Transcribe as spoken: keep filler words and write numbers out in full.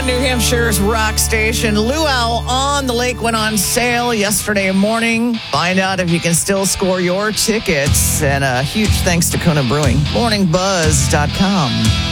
New Hampshire's rock station. Luau on the Lake went on sale yesterday morning. Find out if you can still score your tickets. And a huge thanks to Kona Brewing. morning buzz dot com.